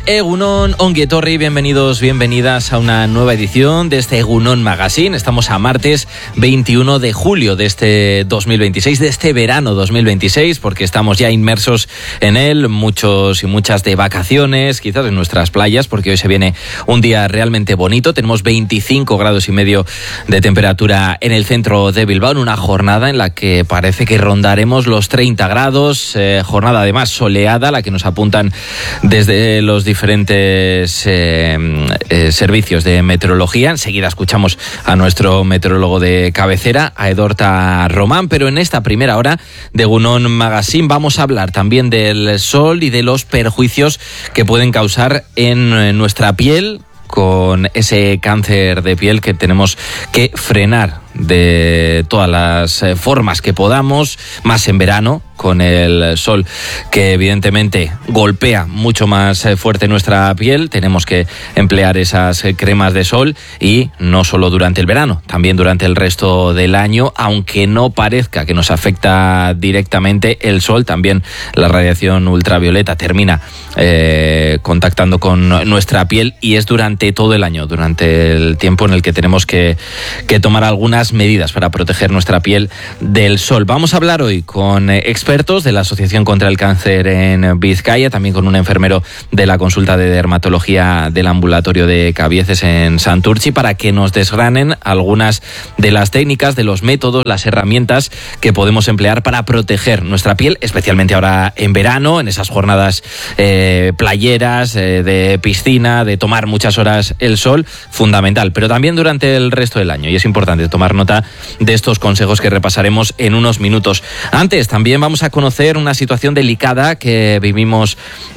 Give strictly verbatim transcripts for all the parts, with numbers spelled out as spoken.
Egunon, ongi etorri, bienvenidos, bienvenidas a una nueva edición de este Egunon Magazine. Estamos a martes veintiuno de julio de este dos mil veintiséis, de este verano dos mil veintiséis, porque estamos ya inmersos en él, muchos y muchas de vacaciones, quizás en nuestras playas, porque hoy se viene un día realmente bonito. Tenemos veinticinco grados y medio de temperatura en el centro de Bilbao, en una jornada en la que parece que rondaremos los treinta grados, eh, jornada además soleada, la que nos apuntan desde los diferentes diferentes eh, eh, servicios de meteorología. Enseguida escuchamos a nuestro meteorólogo de cabecera, a Edorta Román, pero en esta primera hora de Egunon Magazine vamos a hablar también del sol y de los perjuicios que pueden causar en nuestra piel, con ese cáncer de piel que tenemos que frenar de todas las formas que podamos, más en verano, con el sol que evidentemente golpea mucho más fuerte nuestra piel. Tenemos que emplear esas cremas de sol, y no solo durante el verano, también durante el resto del año, aunque no parezca que nos afecta directamente el sol, también la radiación ultravioleta termina eh, contactando con nuestra piel, y es durante todo el año, durante el tiempo en el que tenemos que, que tomar algunas medidas para proteger nuestra piel del sol. Vamos a hablar hoy con expertos de la Asociación contra el Cáncer en Vizcaya, también con un enfermero de la consulta de dermatología del ambulatorio de Cabieces en Santurtzi, para que nos desgranen algunas de las técnicas, de los métodos, las herramientas que podemos emplear para proteger nuestra piel, especialmente ahora en verano, en esas jornadas eh, playeras, eh, de piscina, de tomar muchas horas el sol, fundamental, pero también durante el resto del año, y es importante tomar nota de estos consejos que repasaremos en unos minutos. Antes, también vamos a conocer una situación delicada que vivimos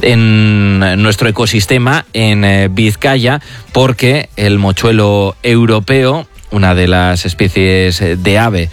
en nuestro ecosistema en Vizcaya, porque el mochuelo europeo, una de las especies de ave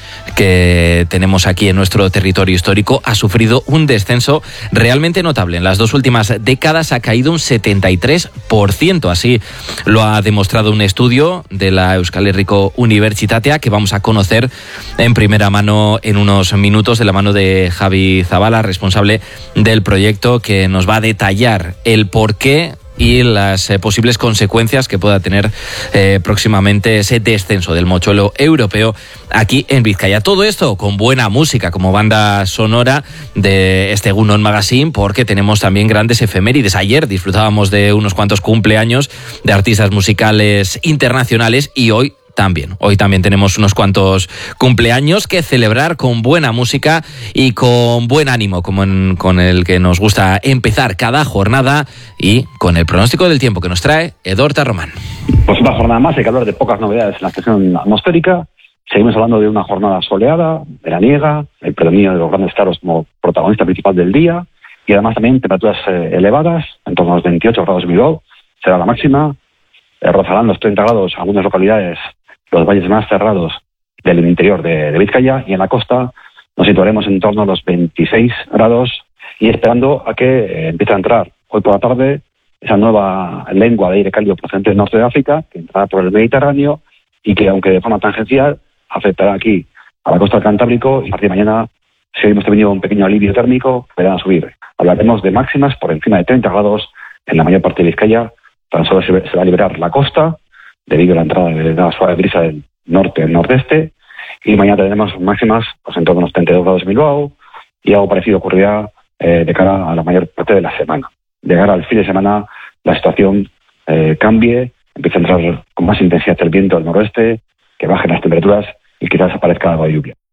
que tenemos aquí en nuestro territorio histórico, ha sufrido un descenso realmente notable. En las dos últimas décadas ha caído un setenta y tres por ciento. Así lo ha demostrado un estudio de la Euskal Herriko Unibertsitatea, que vamos a conocer en primera mano en unos minutos, de la mano de Javi Zabala, responsable del proyecto, que nos va a detallar el porqué y las eh, posibles consecuencias que pueda tener eh, próximamente ese descenso del mochuelo europeo aquí en Vizcaya. Todo esto con buena música como banda sonora de este Egunon Magazine, porque tenemos también grandes efemérides. Ayer disfrutábamos de unos cuantos cumpleaños de artistas musicales internacionales, y hoy También, hoy también tenemos unos cuantos cumpleaños que celebrar con buena música y con buen ánimo, como en, con el que nos gusta empezar cada jornada, y con el pronóstico del tiempo que nos trae Edorta Román. Pues una jornada más, hay que hablar de pocas novedades en la estación atmosférica. Seguimos hablando de una jornada soleada, veraniega, el predominio de los grandes claros como protagonista principal del día, y además también temperaturas eh, elevadas, en torno a los veintiocho grados en Bilbao, será la máxima, eh, rozarán los treinta grados en algunas localidades, los valles más cerrados del interior de, de Vizcaya, y en la costa nos situaremos en torno a los veintiséis grados, y esperando a que eh, empiece a entrar hoy por la tarde esa nueva lengua de aire cálido procedente del norte de África, que entrará por el Mediterráneo, y que, aunque de forma tangencial, afectará aquí a la costa del Cantábrico, y a partir de mañana, si hemos tenido un pequeño alivio térmico, verán a subir. Hablaremos de máximas por encima de treinta grados en la mayor parte de Vizcaya. Tan solo se, se va a liberar la costa debido a la entrada de la suave brisa del norte al nordeste, y mañana tendremos máximas pues, en torno a los treinta y dos grados en Bilbao, y algo parecido ocurrirá eh, de cara a la mayor parte de la semana. De cara al fin de semana, la situación eh, cambie, empieza a entrar con más intensidad el viento del noroeste, que bajen las temperaturas y quizás aparezca algo de lluvia.